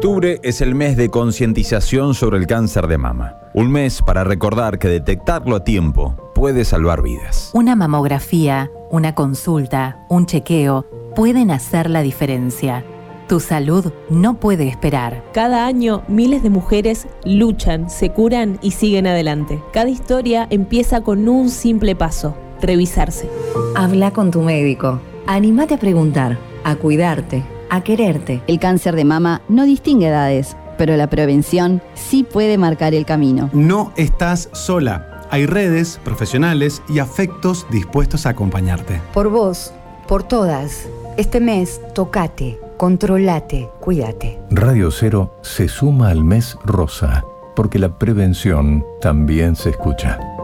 Octubre es el mes de concientización sobre el cáncer de mama. Un mes para recordar que detectarlo a tiempo puede salvar vidas. Una mamografía, una consulta, un chequeo pueden hacer la diferencia. Tu salud no puede esperar. Cada año, miles de mujeres luchan, se curan y siguen adelante. Cada historia empieza con un simple paso: revisarse. Habla con tu médico. Anímate a preguntar, a cuidarte, a quererte. El cáncer de mama no distingue edades, pero la prevención sí puede marcar el camino. No estás sola. Hay redes, profesionales y afectos dispuestos a acompañarte. Por vos, por todas. Este mes, tocate, controlate, cuídate. Radio Cero se suma al mes rosa, porque la prevención también se escucha.